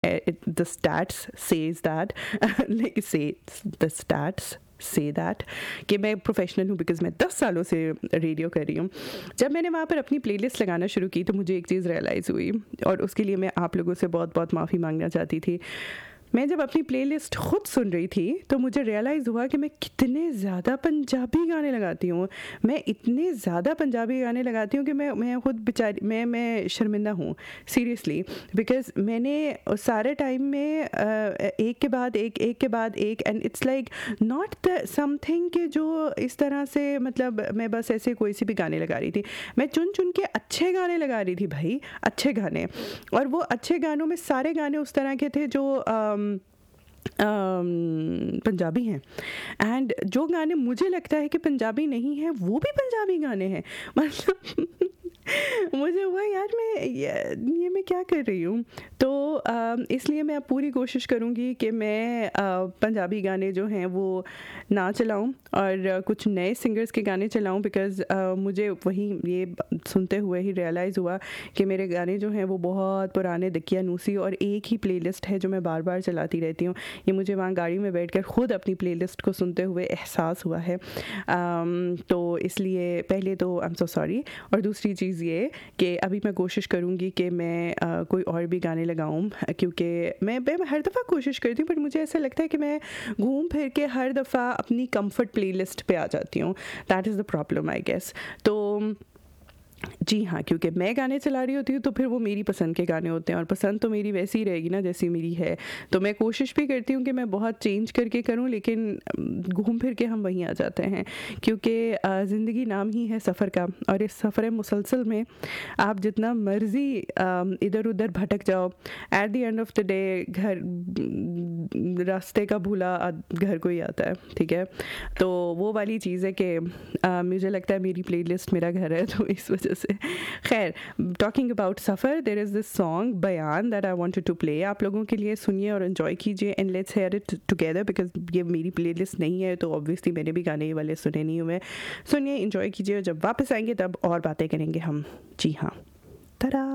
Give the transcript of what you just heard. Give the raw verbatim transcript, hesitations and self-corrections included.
The stats says that like से the stats say that कि मैं प्रोफेशनल हूँ बिकॉज मैं दस सालों से रेडियो कर रही हूँ। जब मैंने वहाँ पर अपनी प्लेलिस्ट लगाना शुरू की तो मुझे एक चीज़ रियलाइज़ हुई, और उसके लिए मैं आप लोगों से बहुत बहुत माफ़ी मांगना चाहती थी। मैं जब अपनी प्लेलिस्ट खुद सुन रही थी तो मुझे रियलाइज़ हुआ कि मैं कितने ज़्यादा पंजाबी गाने लगाती हूँ। मैं इतने ज़्यादा पंजाबी गाने लगाती हूँ कि मैं मैं खुद बेचारी मैं मैं शर्मिंदा हूँ सीरियसली, बिकॉज़ मैंने सारे टाइम में एक के बाद एक एक के बाद एक and it's like not the something कि जो इस तरह से मतलब मैं बस ऐसे कोई सी भी गाने लगा रही थी। मैं चुन चुन के अच्छे गाने लगा रही थी भाई, अच्छे गाने। और वो अच्छे गानों में सारे गाने उस तरह के थे जो पंजाबी हैं, एंड जो गाने मुझे लगता है कि पंजाबी नहीं है वो भी पंजाबी गाने हैं। मतलब मुझे हुआ यार मैं ये, ये मैं क्या कर रही हूँ। तो इसलिए मैं अब पूरी कोशिश करूँगी कि मैं पंजाबी गाने जो हैं वो ना चलाऊँ और कुछ नए सिंगर्स के गाने चलाऊँ, बिकॉज़ मुझे वही ये सुनते हुए ही रियलाइज़ हुआ कि मेरे गाने जो हैं वो बहुत पुराने दकियानूसी और एक ही प्लेलिस्ट है जो मैं बार बार चलाती रहती हूँ। ये मुझे वहाँ गाड़ी में बैठकर खुद अपनी प्लेलिस्ट को सुनते हुए एहसास हुआ है। तो इसलिए पहले तो आई एम सो सॉरी, और दूसरी चीज़ ये कि अभी मैं कोशिश करूँगी कि मैं आ, कोई और भी गाने लगाऊँ, क्योंकि मैं मैं हर दफ़ा कोशिश करती हूँ बट मुझे ऐसा लगता है कि मैं घूम फिर के हर दफ़ा अपनी कंफर्ट प्लेलिस्ट पे आ जाती हूँ। That is the problem I guess. तो जी हाँ, क्योंकि मैं गाने चला रही होती हूँ तो फिर वो मेरी पसंद के गाने होते हैं, और पसंद तो मेरी वैसी ही रहेगी ना जैसी मेरी है। तो मैं कोशिश भी करती हूँ कि मैं बहुत चेंज करके करूँ, लेकिन घूम फिर के हम वहीं आ जाते हैं, क्योंकि ज़िंदगी नाम ही है सफ़र का, और इस सफ़र मुसलसल में आप जितना मर्ज़ी इधर उधर भटक जाओ, at the end of the day घर रास्ते का भूला घर को ही आता है। ठीक है, तो वो वाली चीज़ है कि मुझे लगता है मेरी प्लेलिस्ट मेरा घर है, तो इस वजह से। खैर, talking about suffer, there is this song बयान that I wanted to play. आप लोगों के लिए सुनिए और एंजॉय कीजिए, and let's here it together, because ये मेरी प्लेलिस्ट नहीं है तो ऑब्वियसली मैंने भी गाने ये वाले सुने नहीं हुए। सुनिए, एंजॉय कीजिए, जब वापस आएंगे तब और बातें करेंगे हम। जी हाँ, tada!